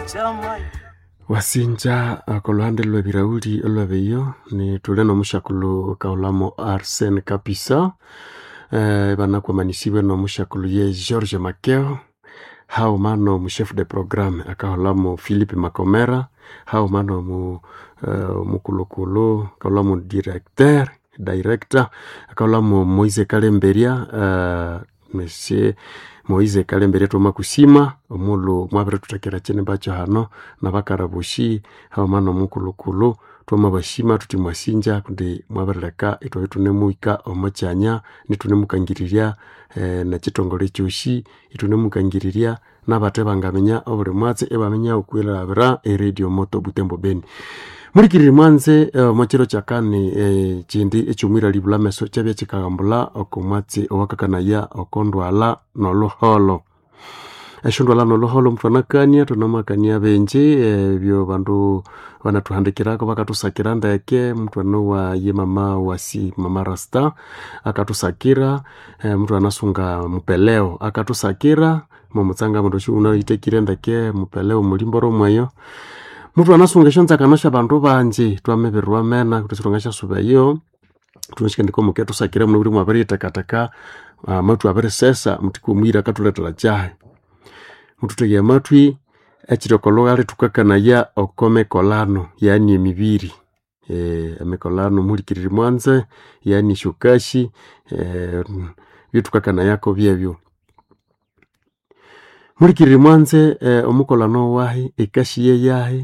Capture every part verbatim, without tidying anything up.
wasinja akoluhande lwe birauli olwebeyo ni tuleno mushakulu kaulamo Arsene Kapisa eh, banakwamanisibwe no mushakulu ye George Makeo hao mano mu chef de programme akaulamo Philippe Makomera hao mano mu uh, mukulukulu kaulamo directeur director akaulamo Moise Kalemberia uh, monsieur Moise Kalemberia tuma kusima omulu mwabere tutakira chene bacho hano na bakarabushi hao mano mukulukulu tuma bashima tutimwasinja kundi mwabereka ito itune muika omochanya nitune mukangiriria eh, na chitongole chushi itune mukangiriria nabate bangamenya obure mwatse ebamenya ukwira abira e radio moto Butembo Beni murikiri mwanze uh, mochero chakani eh, chindi echumwira libula meso chabya chikagambula okomwatse owakakana ya okondwala noloholo eshondwala noloholo mfanakania tunamakania benje eh, byo bandu banatuhandikirako bakatusakira ndeke mtu anowa ye mama wasi mama Rasta akatusakira eh, mtu anasunga mupeleo akatusakira mumutsanga mundu shuna itekire ndeke mupeleo mulimboro mwayo mtu anasunga shonza kanasha bandu banje twameberwa mena kutusongasha subayo tunashika ndiko muketo sakira muri mwabari takataka uh, matu abere sesa mutikumwira katuletera jahe mtu tege matwi echirokologa tukakana ya okome kolano yani emibiri eh amekolano mulikiriri mwanze yani shukashi eh bitukakana yako byebyo mulikiriri mwanze eh, omukolano wahi ekashiye yahe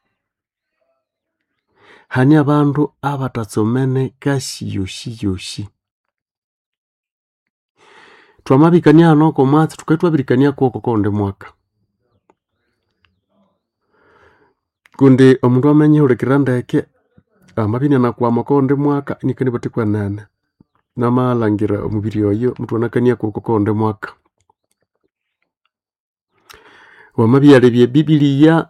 hani abandu abatatsomene kashi yoshi yoshi twamabikania hano ko matsi tukaitwa birikania ko konde mwaka kundi omundu amenye urekiranda yake amabini na kwa makonde mwaka nikani batikwa nane namalangira omubiri oyo mtu anakania ko konde mwaka wamabiyale bye Biblia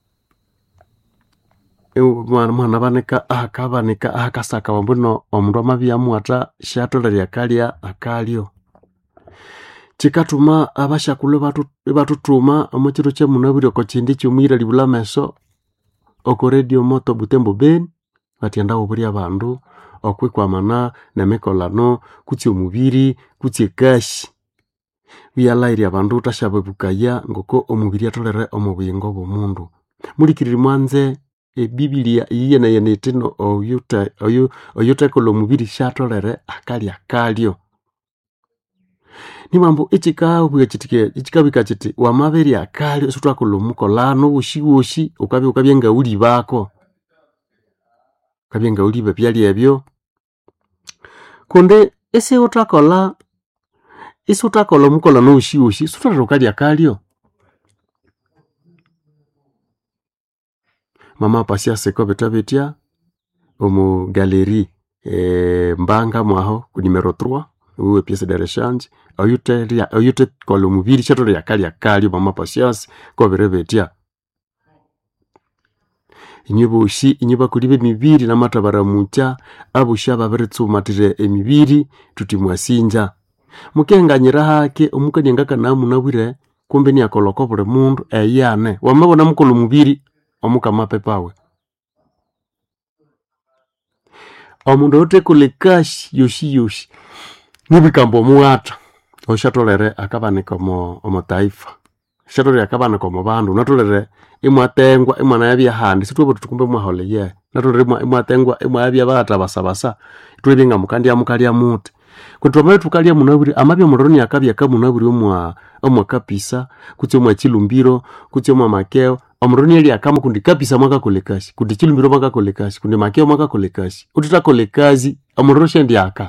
mwana mwana baneka akabaneka akasaka wambuno omundu amabya muata shatolera yakalya akalyo chikatuma abashakulu batu batutuma omukiro kye munabiro ko chindi cyumwira libula meso oko radio moto Butembo Beni batienda oburi abandu okwikwamana na mekolano kutsi omubiri kutsi kashi byalairi abandu tashababukaya ngoko omubiri atolere omubingo bomundu mulikiriri mwanze e Biblia iye na yenetino oyuta oyu oyuta kolo mubiri shatolere akali akalyo ni mambo ichika ubuye chitike ichikabika chiti wamaberi akalyo sutwa kolo mukolano bushiwoshi ukabi ukabyenga uli bako kabyenga uli bebyali ebyo konde ese utakola ese utakola mukolano bushiwoshi sutwa rokali akalyo mama pasia seko betabetia omu galerie eh, mbanga mwaho ku numero trois uwe pièce de rechange oyute ria oyute kolo mubiri chato ya kali akali mama pasias ko berebetia inyibo shi inyiba kulibe mibiri na matabara mucha abusha baberetsumatire emibiri tutimwasinja mukenganyira hake omukanyanga kana munabwire kumbe ni akoloko bure mundu eyane wamabona mukolo mubiri omuka mapepawe omundu ote kulekashi yoshi yoshi nibikambo muata oshatolere akabaneka mo omo taifa shatolere akabaneka mo bandu natolere imwatengwa imwana yabya handi situbo tukumbe mwahole ye natolere imwatengwa imwabya bata basabasa twebinga mukandi amukali amuti kutoma tukalia munaburi amabya muroni akabya kamunaburi omwa omwa Kapisa kutse omwa Chilumbiro kutse omwa Makeo omuroni eli akamu kundi Kapisa mwaka kolekashi kundi Chilumbiro mwaka kolekashi kundi Makeo mwaka kolekashi utita kolekazi omuroshe ndi aka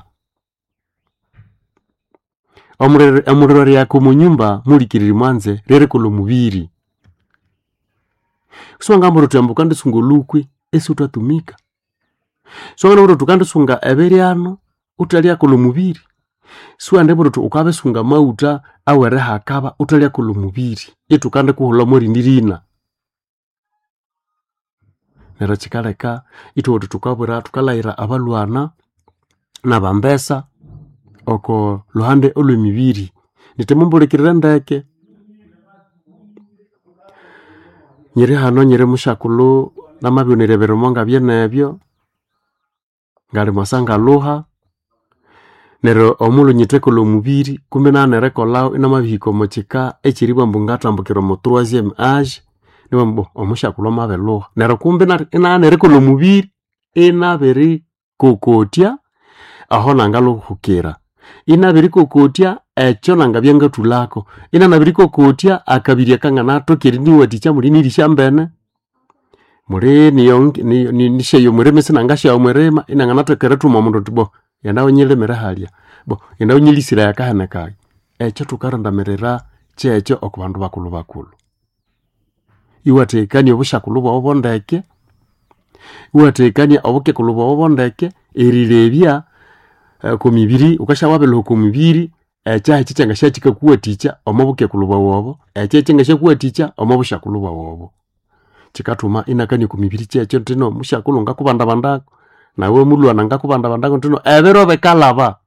omurere omurere yako munyumba mulikiriri mwanze rere kolo mubiri so ngamboro tuyambuka ndisungulukwe esi utatumika so ngamboro tukande sunga eberiano utalia kolo mubiri so andeboro tu ukabe sunga mauta awere hakaba utalia kolo mubiri etukande kuhola muri ndirina nera chikaleka ito tukabura tukalaira abalwana na bambesa oko luhande olwe mibiri nitemumbulikirira ndeke nyiri hano nyiri mushakulu namabyo nirebero monga byenebyo ngali masanga luha nero omulu nyitekolo omubiri kumbe nanerekolao inamabihiko mochika ekiribwa mbungatambukiro mu troisième âge niwe mbo omushakulu mabe luha nero kumbe nanerekolao omubiri inaberi kokotia aho nangaluhukira inaberi kokotia echo nangabyenga tulako ina naberi kokotia akabiri akanga natokeri niwe ticha muri nirishambene muri niyo ni nisheyo mureme sinangasha omurema ina nganatokere tuma mundu tibo yanawe nyile merahalia bo yanawe nyilisira yakahana kai echo tukarandamerera checho okubandu bakulu bakulu iwatekani obushakulu bwo bondeke iwatekani obuke kulubo obondeke erirebya uh, ku mibiri ukasha wabelo ku mibiri echa echichanga shachika kuwa ticha omabuke kulubo wobo echa echenga shakuwa ticha omabusha kulubo wobo chikatuma inakani ku mibiri checho ntino mushakulu ngakubanda bandako nawe mulu ananga kubanda bandako ntino ebero bekalaba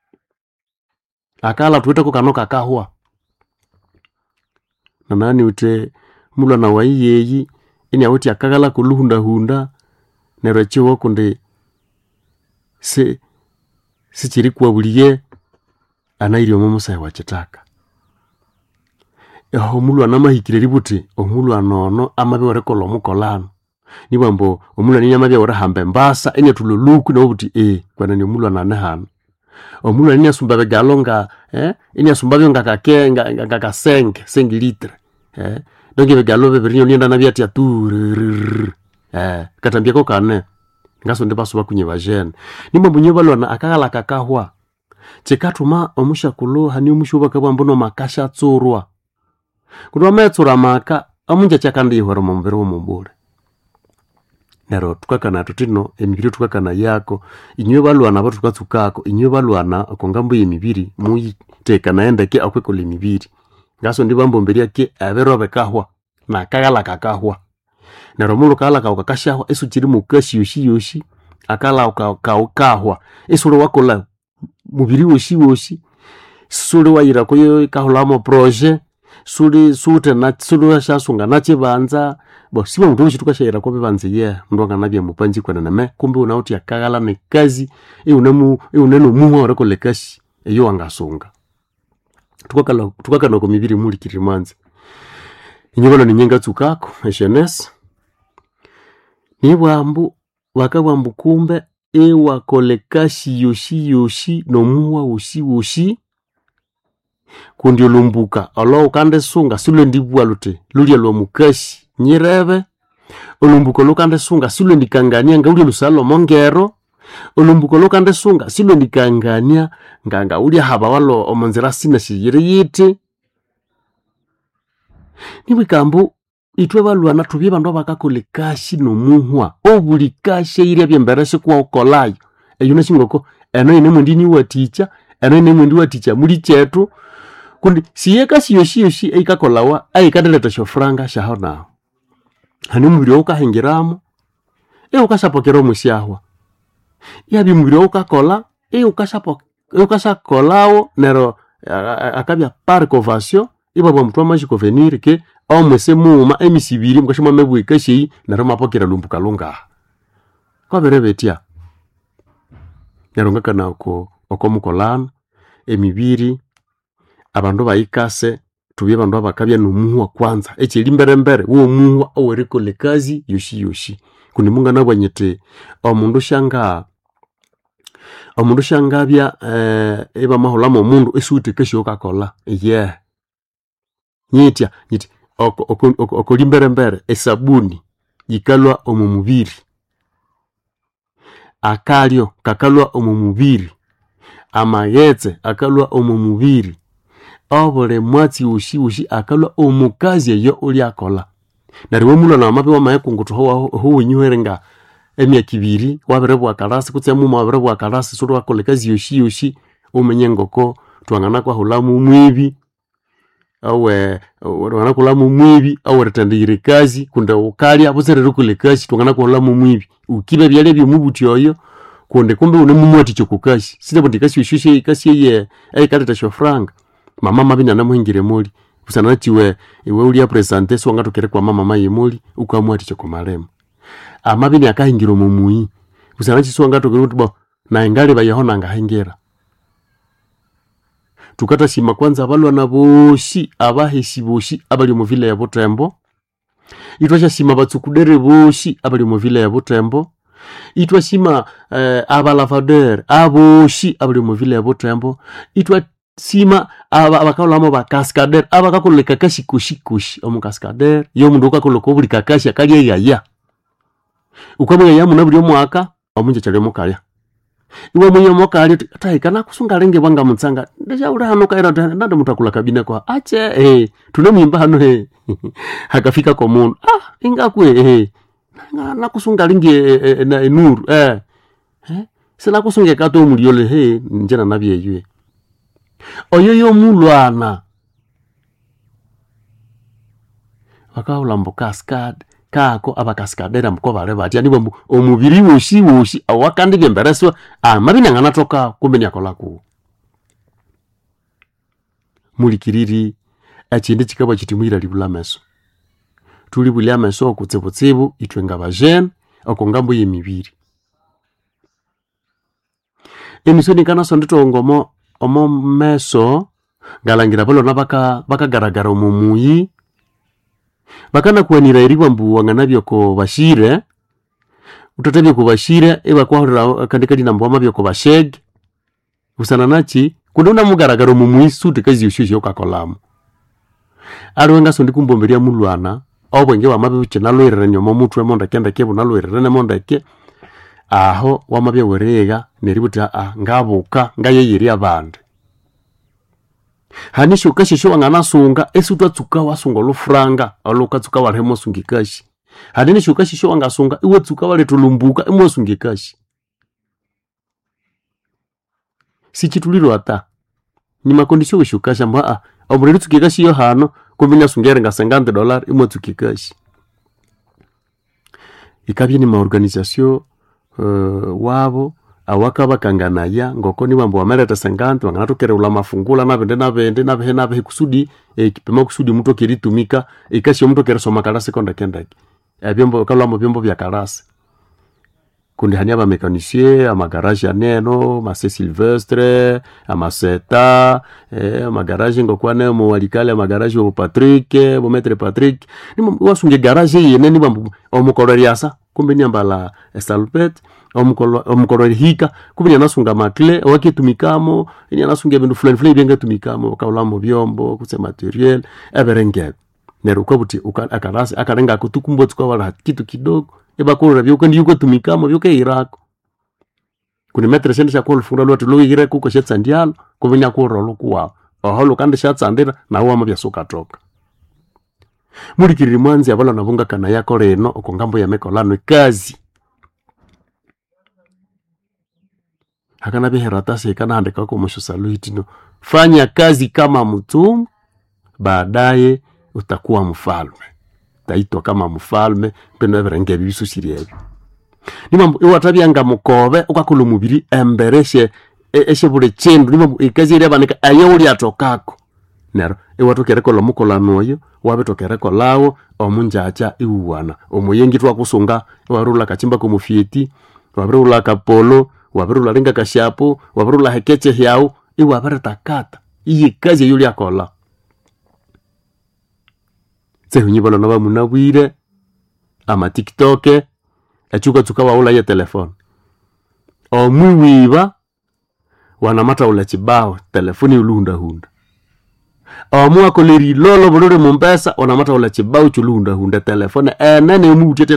akala tuwete ko kanoka kahwa nanani ute mulu na wayiyeyi ini awuti akagala kuluhunda hunda nero chiwo kunde se sichiri kwa buliye anairi omumusaya wachitaka eho mulu anamahikire ributi omulu anono amabe orekolo mukolano nibambo omulu ani amabe orahambe mbasa ene tululuku nobuti eh kwana ni omulu anane hano omulu ani asumbabe galonga eh ini asumbabe ngakakenga ngakasenge sengi litre eh donge begalobe berinyo nienda na byati atu eh katambia ko kane ngaso ndibaso bakunye bajene nimba bunye balwana akagala kakahwa chekatuma omushakulu hani omushuba kabambono makasha tsurwa kuno metsura maka amunja chakandi ihoro mumbere womumbure nero tukakana tutino emibiri tukakana yako inywe balwana batu tukatsukako inywe balwana kongambo yemibiri muyi teka naendeke akwekole emibiri ngaso ndibambo mberi yake aberobe kahwa na kagala kakahwa nero mulu kala ka ukakashahwa esu chiri mukashi yoshi yoshi akala ukakahwa esu ro wakola mubiri woshi woshi sule wayira koyo kahulamo projet sule sute na sule shasunga na chibanza bo siba mtu shituka shaira ko bibanze ye ndwanga nabye mupanji kwana name kumbe unauti akagala ne kazi e unemu e uneno muho oreko lekashi eyo angasunga tukakala tukakana ko mibiri muri kirimanze inyobolo ni nyenga tsukako jeunesse ni bwambu wakabwambu kumbe e wakolekashi yoshi yoshi no muwa woshi woshi kundi olumbuka alo ukande sunga silo ndibwa lute lulia lo mukashi nyirebe olumbuko lokande sunga silo ndikangania ngauli lusalo mongero olumbuko lokande sunga silo ndikangania nganga uli haba walo omonzera sina shiyire yiti niwe kambu itwe balwana tubye bandu bakakolekashi no muhwa obuli kashe ire byemberese kwa okolayo eyuna shingoko eno ine mundini wa teacher eno ine mundi wa teacher muri chetu kundi siyeka siyo siyo si eikakolawa aikadeleta shofranga shahona hani mubiri ukahengiramo e ukashapokera omusyahwa yabi mubiri ukakola e ukashapo e ukashakolao nero akabya par convention ibabwa mutwa majiko venir ke omwese muuma emisibiri mukashima mebwika shi nero mapokera lumbuka lunga kwa berebetia nero ngakana uko okomukolana emibiri abandu bayikase tubye bandu abakabya numuhwa kwanza ekiri mbere mbere wo muhwa owereko lekazi yoshi yoshi kundi munga nabwanyete omundu shanga omundu shangabya eh eba mahulamo omundu esute kesho kakola yeah nyitya nyiti okoli mbere mbere esabuni yikalwa omumubiri akalyo kakalwa omumubiri amagetse akalwa omumubiri obole mwati ushi ushi akalwa omukazi eyo uli akola nariwe mulo na mabe wamaye kungutu ho ho winywerenga emya kibiri waberebwa kalasi kutse mu maberebwa kalasi suru akolekazi yoshi yoshi umenyengoko twangana kwa hulamu mwibi awe wana kulamu mwibi awe retandire kazi kunda ukali abuzerere kulekazi twangana kwa hulamu mwibi ukibe byale byo mubuti oyo konde kumbe une mumwati chokukashi sita bondikashi yoshi kasi ye ay kaleta shofranga mama mabina namuhingire muri Usana chiwe iwe uli ya presente so ngato kere kwa mama mayimuli ukamwa ati choko maremo. Amabini akahingiro mumui. Usana chi so ngato kere bo na ingale bayahona ngahengera. Tukata sima kwanza abalwa na boshi abahesi boshi abali mu vile ya Butembo. Itwa sima batsukudere boshi abali mu vile ya Butembo. Itwa sima uh, abalavadeur aboshi abali mu vile ya Butembo. Itwa sima aba abakaulamo ba cascadeur abakakoleka kashi kushi kushi omu cascadeur yo mundu ukakoleka buli kakashi akali yaya. Ukamwe yamu na buli omwaka omunje cyale mukaya. Iwe mwenye moka ali taikana kusunga lenge banga mutsanga ndaja uri hano kaira ndanda mutakula kabine kwa ache eh tunemwimba hano eh hakafika kwa mundu ah ingakwe eh na, na kusunga lenge eh, na enuru eh eh sina kusunga kato muliole he njena nabye yue oyoyo mulwana wakaula mbo cascade kako abakaskadera mko bare bati ani bombu omubiri woshi woshi awakandi byembereswa amabina ngana toka kumbe nyakola ku mulikiriri achinde chikaba chitimwira libula meso tuli bulya meso okutsebotsebo itwenga bajene okongambo yemibiri emisoni kana sondito ngomo omo meso galangira bolo nabaka bakagaragara omumuyi bakana kuanira iriwa mbu wanganabyo ko bashire utatabye ko bashire eba kwa kandika dina mbu amabyo ko basheg usana nachi kundona mugaragaro mu muisu tekazi yoshisho kakolamu arwenga so ndikumbomberia mulwana obwenge wamabyo chenalo irenyo mo mutwe monda kenda kebu nalo irene monda ke aho wamabyo werega neributa ah ngabuka ngayeyiri abande hanisho kashi sho ngana sunga esutwa tsuka wasunga lofranga aloka tsuka waremo sungikashi hadini sho kashi sho ngasunga iwe tsuka wale tulumbuka emo sungikashi si chituliro ata ni makondisho weshukasha mba ah omuriri tsukikashi yo hano kuminya sungere nga cinquante dollars emo tsukikashi ikabye ni ma organisation uh, wabo awaka bakanganaya ngoko ni bambo amereta cinquante wangatokere ula mafungula na bende na bende na behe na behe kusudi e kipema kusudi mtu kiritumika ikashi mtu kere soma kalase konda kenda e byombo kalamo byombo bya kalase kundi hanya ba mekanisye ama garage aneno ma se Silvestre ama Seta e ama garage ngoko ane mo walikale ama garage o Patrick bo maître Patrick ni wasunge garage yene ni bambo omukoreriasa kumbe ni ambala salpet omukolo omukolo hika kubenya nasunga makle wakitumikamo nya nasunga bintu fulani fulani benga tumikamo kaulamo byombo kuse materiel everenge nero kwabuti akarasi akarenga kutukumbo tukwa wala kitu kidogo ebakora byuko ndi yuko tumikamo byuko irako kuni metre sende cha kwa funda lwatu lo yire kuko shetsa ndialo kubenya ko rolo kuwa oholo kandi shatsa ndira na wa mabya soka toka mulikiriri mwanzi abala nabunga kana yako reno okongambo ya mekolano kazi hakana biherata se kana andika ko musho saluitino fanya kazi kama mtu baadaye utakuwa mfalme taitwa kama mfalme pendo everenge bibisu siriye ni mambo iwatabyanga mukobe ukakulu mubiri embereshe eshe bule chendu ni mambo ikazi ile banika ayoli atokako nero iwatokere ko lomukola noyo wabetokere ko lawo omunjacha iwana omuyengi twa kusunga warula kachimba ko mufieti wabirula kapolo wabirula linga kashapo wabirula hekeche hyao iwabere takata iyi kazi yuli akola zehunyi bolo naba munabwire ama TikTok echuka tukawa ula ya telefone omwiwiba wanamata ula chibao telefoni ulunda hunda omwa koleri lolo bolore mombesa wanamata ula chibao chulunda hunda telefone enene mu